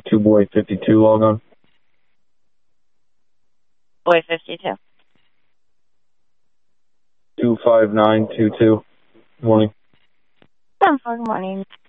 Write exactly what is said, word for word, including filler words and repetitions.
two boy fifty-two log on. Boy fifty-two. two five nine two two. Morning. Good morning.